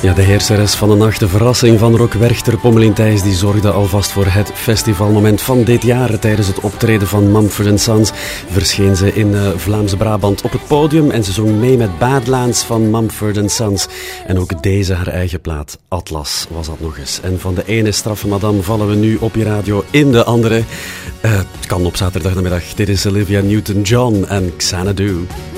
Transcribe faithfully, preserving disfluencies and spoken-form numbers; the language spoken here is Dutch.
Ja, de heerseres van de nacht, de verrassing van Rock Werchter Pommelien Thijs, die zorgde alvast voor het festivalmoment van dit jaar. Tijdens het optreden van Mumford and Sons verscheen ze in uh, Vlaams-Brabant op het podium en ze zong mee met Badlands van Mumford and Sons. En ook deze, haar eigen plaat, Atlas, was dat nog eens. En van de ene straffe madame vallen we nu op je radio in de andere. Uh, het kan op zaterdagnamiddag. Dit is Olivia Newton-John en Xanadu.